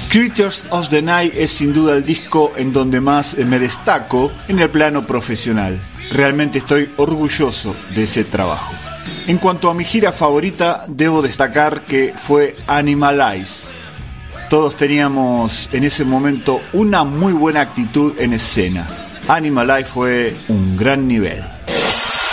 Creatures of the Night es sin duda el disco en donde más me destaco en el plano profesional. Realmente estoy orgulloso de ese trabajo. En cuanto a mi gira favorita, debo destacar que fue Animalize. Todos teníamos en ese momento una muy buena actitud en escena. Animalize fue un gran nivel.